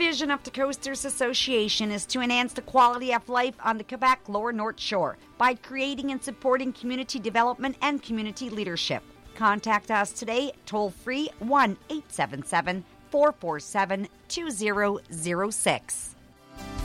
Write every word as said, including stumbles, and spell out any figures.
vision of the Coasters Association is to enhance the quality of life on the Quebec Lower North Shore by creating and supporting community development and community leadership. Contact us today, toll free one eight seven seven, four four seven, two zero zero six.